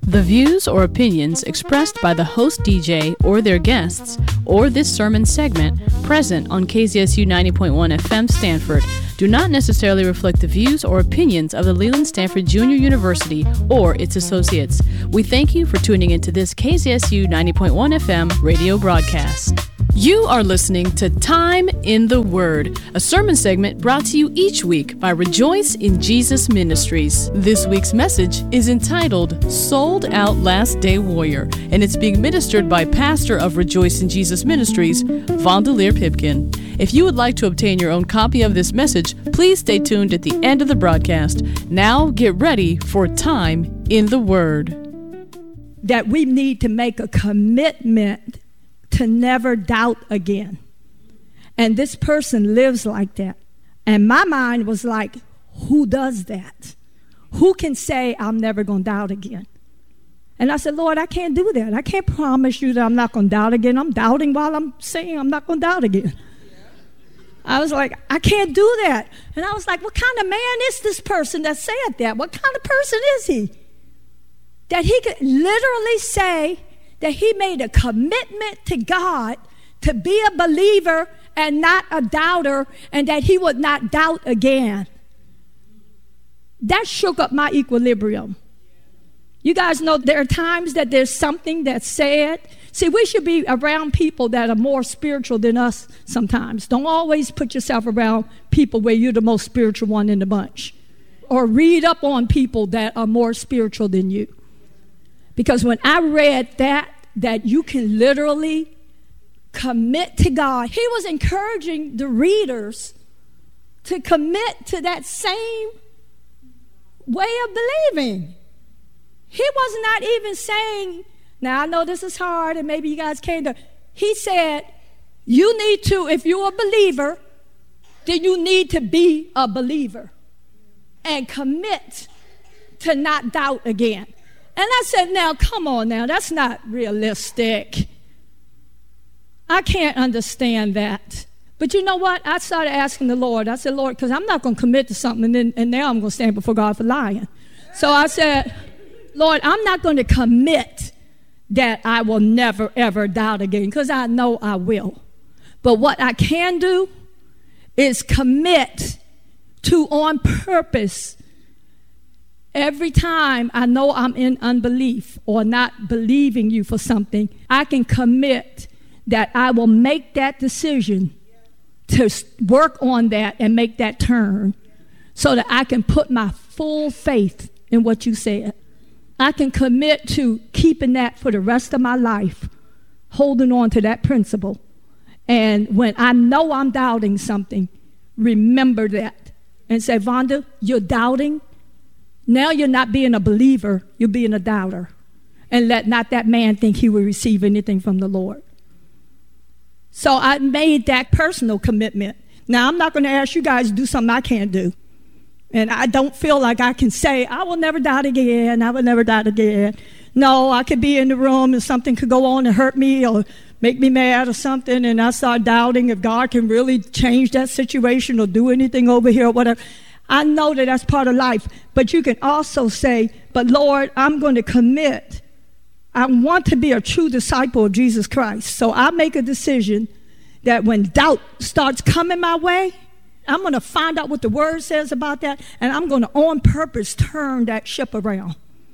The views or opinions expressed by the host DJ or their guests, or this sermon segment present on KZSU 90.1 FM Stanford, do not necessarily reflect the views or opinions of the Leland Stanford Junior University or its associates. We thank you for tuning into this KZSU 90.1 FM radio broadcast. You are listening to Time in the Word, a sermon segment brought to you each week by Rejoice in Jesus Ministries. This week's message is entitled Sold Out Last Day Warrior, and it's being ministered by pastor of Rejoice in Jesus Ministries, Vandalier Pipkin. If you would like to obtain your own copy of this message, please stay tuned at the end of the broadcast. Now get ready for Time in the Word. That we need to make a commitment to never doubt again. And this person lives like that. And my mind was like, who does that? Who can say I'm never going to doubt again? And I said, Lord, I can't do that. I can't promise you that I'm not going to doubt again. I'm doubting while I'm saying I'm not going to doubt again. I was like, I can't do that. And I was like, what kind of man is this person that said that? What kind of person is he? That he could literally say that he made a commitment to God to be a believer and not a doubter, and that he would not doubt again. That shook up my equilibrium. You guys know there are times that there's something that's said. See, we should be around people that are more spiritual than us sometimes. Don't always put yourself around people where you're the most spiritual one in the bunch. Or read up on people that are more spiritual than you. Because when I read that you can literally commit to God, he was encouraging the readers to commit to that same way of believing. He was not even saying, now I know this is hard and maybe you guys can't do. He said, you need to, if you're a believer, then you need to be a believer and commit to not doubt again. And I said, now, come on now, that's not realistic. I can't understand that. But you know what? I started asking the Lord. I said, Lord, because I'm not going to commit to something and now I'm going to stand before God for lying. So I said, Lord, I'm not going to commit that I will never, ever doubt again, because I know I will. But what I can do is commit to, on purpose, every time I know I'm in unbelief or not believing you for something, I can commit that I will make that decision to work on that and make that turn so that I can put my full faith in what you said. I can commit to keeping that for the rest of my life, holding on to that principle. And when I know I'm doubting something, remember that and say, Vonda, you're doubting? Now you're not being a believer, you're being a doubter. And let not that man think he will receive anything from the Lord. So I made that personal commitment. Now I'm not going to ask you guys to do something I can't do. And I don't feel like I can say, I will never doubt again, I will never doubt again. No, I could be in the room and something could go on and hurt me or make me mad or something, and I start doubting if God can really change that situation or do anything over here or whatever. I know that that's part of life, but you can also say, but Lord, I'm going to commit. I want to be a true disciple of Jesus Christ. So I make a decision that when doubt starts coming my way, I'm going to find out what the word says about that, and I'm going to on purpose turn that ship around.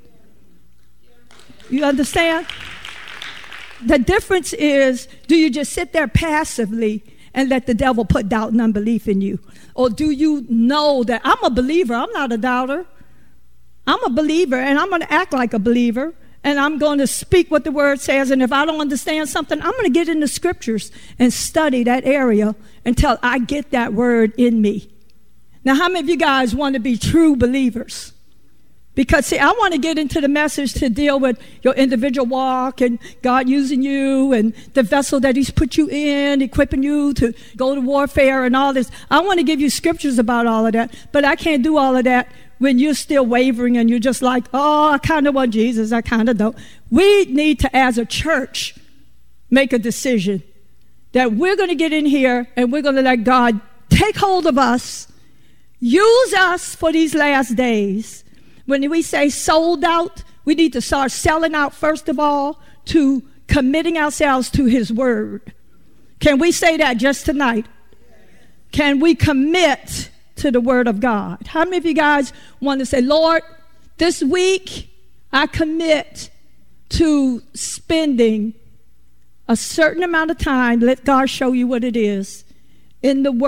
You understand? The difference is, do you just sit there passively and let the devil put doubt and unbelief in you? Or do you know that I'm a believer, I'm not a doubter. I'm a believer, and I'm going to act like a believer, and I'm going to speak what the word says, and if I don't understand something, I'm going to get in the scriptures and study that area until I get that word in me. Now, how many of you guys want to be true believers? Because, see, I want to get into the message to deal with your individual walk and God using you and the vessel that he's put you in, equipping you to go to warfare and all this. I want to give you scriptures about all of that, but I can't do all of that when you're still wavering and you're just like, oh, I kind of want Jesus, I kind of don't. We need to, as a church, make a decision that we're going to get in here and we're going to let God take hold of us, use us for these last days. When we say sold out, We need to start selling out, first of all, to committing ourselves to his word. Can we say that just tonight? Can we commit to the word of God? How many of you guys want to say, Lord, this week I commit to spending a certain amount of time, let God show you what it is, in the word.